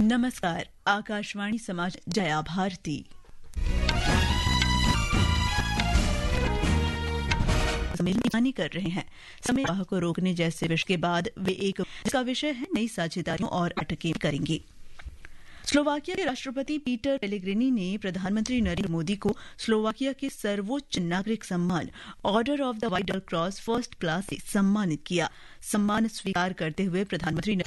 नमस्कार, आकाशवाणी समाचार जया भारती। सम्मेलन कर रहे हैं। सम्मेलन को रोकने जैसे विषय के बाद वे एक जिसका विषय है नई साझेदारियों और अटके करेंगे। स्लोवाकिया के राष्ट्रपति पीटर पेलेग्रिनी ने प्रधानमंत्री नरेंद्र मोदी को स्लोवाकिया के सर्वोच्च नागरिक सम्मान order of the white cross first class से सम्मानित किया। सम्मान स्वीकार करते हुए प्रधानमंत्री ने